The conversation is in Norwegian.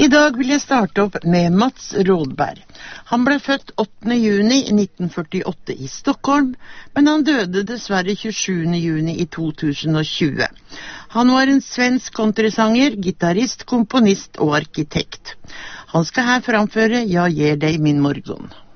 I dag vil jeg starte opp med Mats Rådberg. Han ble født 8. juni 1948 i Stockholm, men han døde dessverre 27. juni i 2020. Han var en svensk countrysanger, gitarist, komponist og arkitekt. Han skal her framføre «Jag ger dig min morgon».